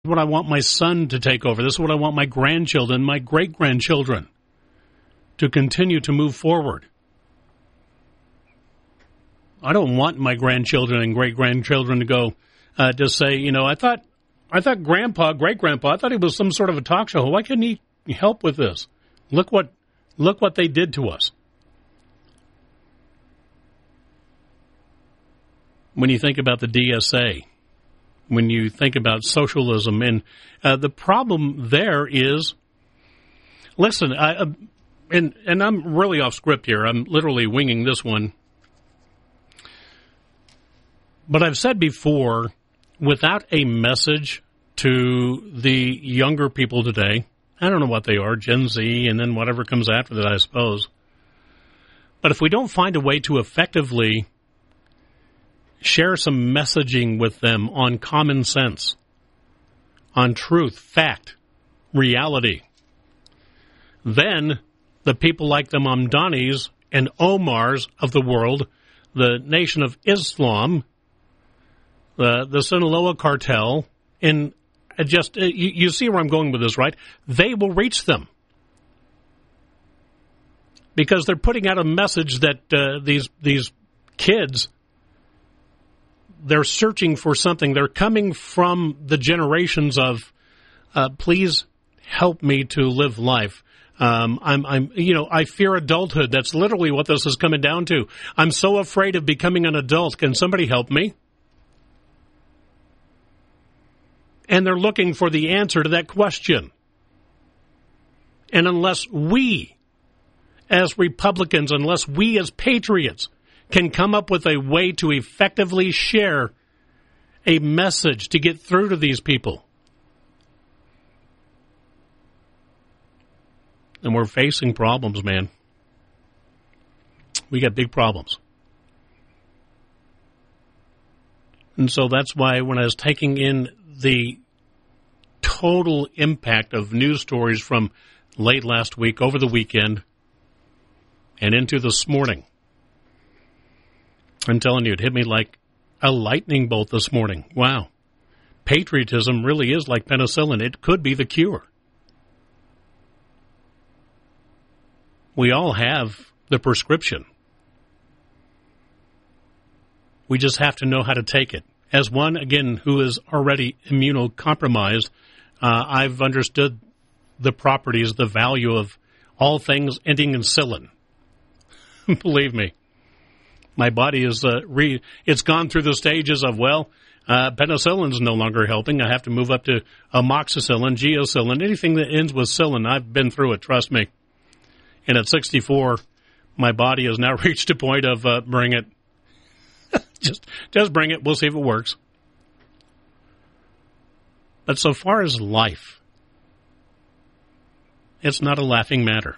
what I want my son to take over. This is what I want my grandchildren, my great-grandchildren to continue to move forward. I don't want my grandchildren and great-grandchildren to go just say, you know, I thought Grandpa, great-grandpa, I thought he was some sort of a talk show. Why couldn't he help with this? Look what they did to us. When you think about the DSA, when you think about socialism, and the problem there is, listen, and I'm really off script here. I'm literally winging this one. But I've said before, without a message to the younger people today, I don't know what they are, Gen Z, and then whatever comes after that, I suppose. But if we don't find a way to effectively share some messaging with them on common sense, on truth, fact, reality, then the people like the Mamdanis and Omars of the world, the Nation of Islam, the Sinaloa cartel, and you see where I'm going with this, right? They will reach them because they're putting out a message that these kids, they're searching for something. They're coming from the generations of, please help me to live life. I fear adulthood. That's literally what this is coming down to. I'm so afraid of becoming an adult. Can somebody help me? And they're looking for the answer to that question. And unless we, as Republicans, unless we as patriots can come up with a way to effectively share a message to get through to these people, then we're facing problems, man. We got big problems. And so that's why when I was taking in the total impact of news stories from late last week, over the weekend, and into this morning, I'm telling you, it hit me like a lightning bolt this morning. Wow. Patriotism really is like penicillin. It could be the cure. We all have the prescription. We just have to know how to take it. As one, again, who is already immunocompromised, I've understood the properties, the value of all things ending in "cillin." Believe me, my body is it's gone through the stages of, penicillin's no longer helping. I have to move up to amoxicillin, geocillin, anything that ends with "cillin." I've been through it, trust me. And at 64, my body has now reached a point of bring it. Just bring it. We'll see if it works. But so far as life, it's not a laughing matter.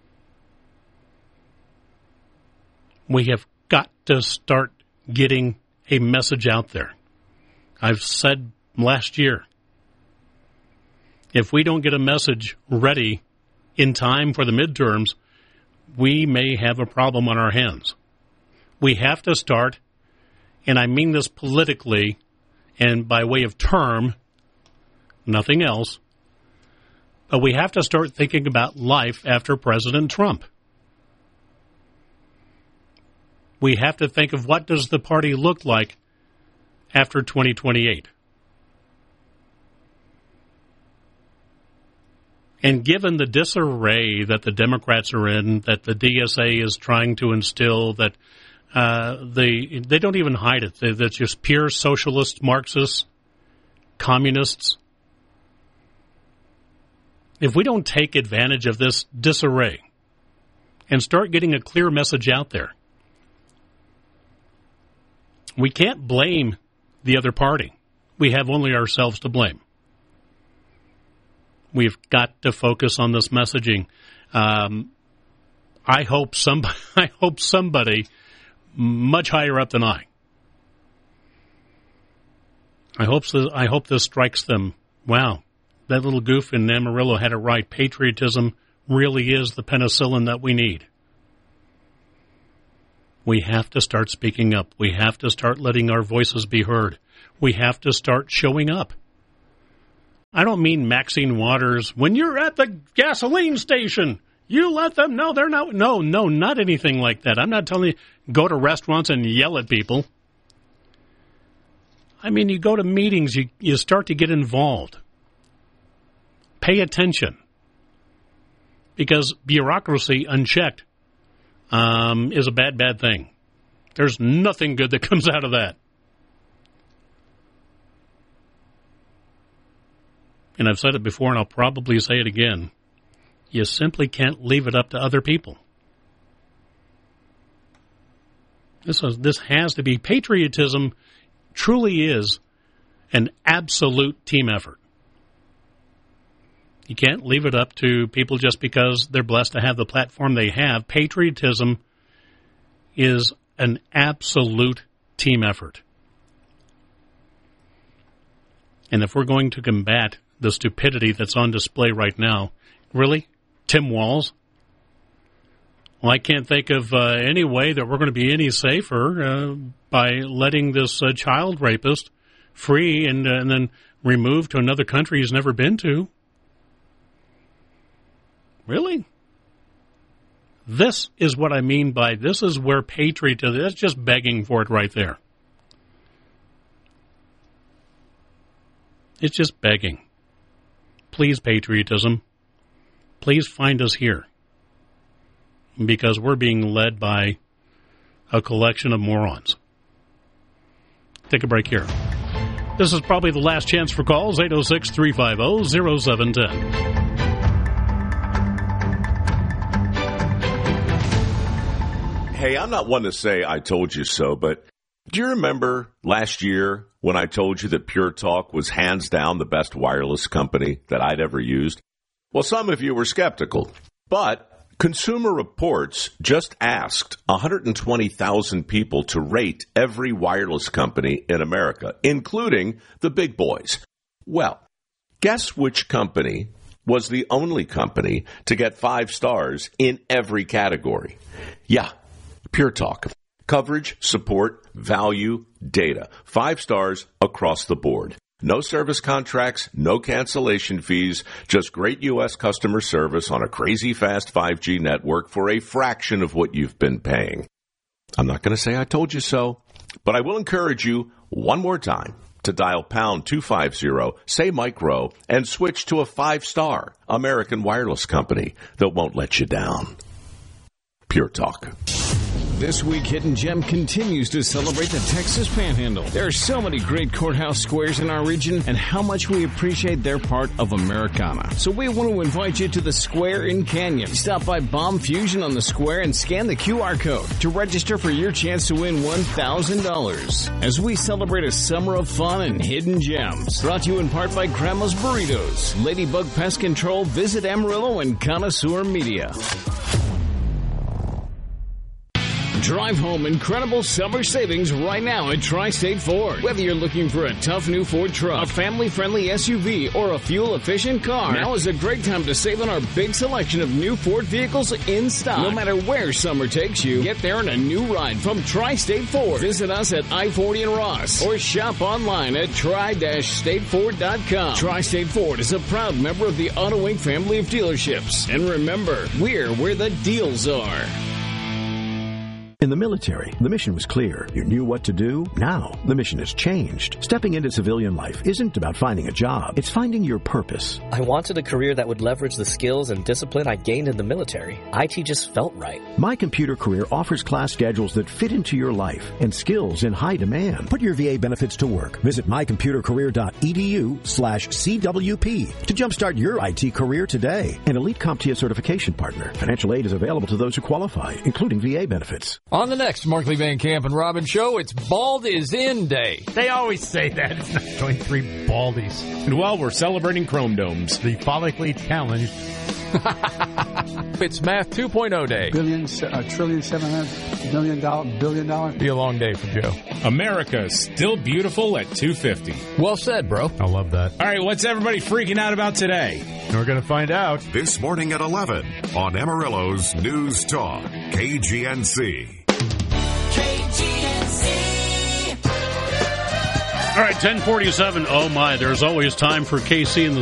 We have got to start getting a message out there. I've said last year, if we don't get a message ready in time for the midterms, we may have a problem on our hands. We have to start, and I mean this politically and by way of term, nothing else, but we have to start thinking about life after President Trump. We have to think of what does the party look like after 2028. And given the disarray that the Democrats are in, that the DSA is trying to instill, that they don't even hide it. They're just pure socialists, Marxists, communists. If we don't take advantage of this disarray and start getting a clear message out there, we can't blame the other party. We have only ourselves to blame. We've got to focus on this messaging. I hope somebody much higher up than I hope this strikes them. Wow, that little goof in Amarillo had it right. Patriotism really is the penicillin that we need. We have to start speaking up. We have to start letting our voices be heard. We have to start showing up. I don't mean Maxine Waters. When you're at the gasoline station, you let them know they're not. No, not anything like that. I'm not telling you go to restaurants and yell at people. I mean, you go to meetings, you start to get involved. Pay attention. Because bureaucracy unchecked is a bad thing. There's nothing good that comes out of that. And I've said it before, and I'll probably say it again. You simply can't leave it up to other people. This has to be. Patriotism truly is an absolute team effort. You can't leave it up to people just because they're blessed to have the platform they have. Patriotism is an absolute team effort. And if we're going to combat the stupidity that's on display right now, really? Tim Walz? Well, I can't think of any way that we're going to be any safer by letting this child rapist free and then removed to another country he's never been to. Really? This is what I mean by this is where patriotism, that's just begging for it right there. It's just begging. Please, patriotism, please find us here. Because we're being led by a collection of morons. Take a break here. This is probably the last chance for calls, 806-350-0710. Hey, I'm not one to say I told you so, but do you remember last year when I told you that Pure Talk was hands down the best wireless company that I'd ever used? Well, some of you were skeptical, but Consumer Reports just asked 120,000 people to rate every wireless company in America, including the big boys. Well, guess which company was the only company to get 5 stars in every category? Yeah, Pure Talk. Coverage, support, value, data. 5 stars across the board. No service contracts, no cancellation fees, just great U.S. customer service on a crazy fast 5G network for a fraction of what you've been paying. I'm not going to say I told you so, but I will encourage you one more time to dial pound 250, say Mike Rowe, and switch to a 5-star American wireless company that won't let you down. Pure Talk. This week, Hidden Gem continues to celebrate the Texas Panhandle. There are so many great courthouse squares in our region, and how much we appreciate their part of Americana. So we want to invite you to the Square in Canyon. Stop by Bomb Fusion on the Square and scan the QR code to register for your chance to win $1,000. As we celebrate a summer of fun and hidden gems. Brought to you in part by Grandma's Burritos, Ladybug Pest Control, Visit Amarillo, and Connoisseur Media. Drive home incredible summer savings right now at Tri-State Ford. Whether you're looking for a tough new Ford truck, a family-friendly SUV, or a fuel-efficient car, now is a great time to save on our big selection of new Ford vehicles in stock. No matter where summer takes you, get there in a new ride from Tri-State Ford. Visit us at I-40 and Ross or shop online at tri-stateford.com. Tri-State Ford is a proud member of the Auto Inc. family of dealerships. And remember, we're where the deals are. In the military, the mission was clear. You knew what to do. Now, the mission has changed. Stepping into civilian life isn't about finding a job. It's finding your purpose. I wanted a career that would leverage the skills and discipline I gained in the military. IT just felt right. My Computer Career offers class schedules that fit into your life and skills in high demand. Put your VA benefits to work. Visit mycomputercareer.edu/CWP to jumpstart your IT career today. An Elite CompTIA certification partner. Financial aid is available to those who qualify, including VA benefits. On the next Markley Van Camp and Robin show, it's Bald is In Day. They always say that. It's not showing 3 baldies. And while we're celebrating Chrome Domes, the follically challenged. It's Math 2.0 Day. $1,700,000,000 billion. Be a long day for Joe. America still beautiful at 250. Well said, bro. I love that. All right, what's everybody freaking out about today? We're going to find out. This morning at 11 on Amarillo's News Talk, KGNC. All right, 1047. Oh, my. There's always time for KC in the